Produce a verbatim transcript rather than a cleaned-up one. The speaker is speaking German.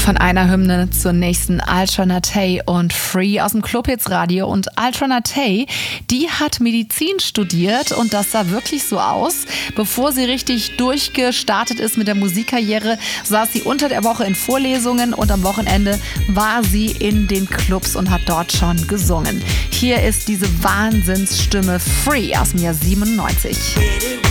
Von einer Hymne zur nächsten. Ultra Naté und Free aus dem Clubhits Radio. Und Ultra Naté, die hat Medizin studiert und das sah wirklich so aus. Bevor sie richtig durchgestartet ist mit der Musikkarriere, saß sie unter der Woche in Vorlesungen und am Wochenende war sie in den Clubs und hat dort schon gesungen. Hier ist diese Wahnsinnsstimme Free aus dem Jahr siebenundneunzig.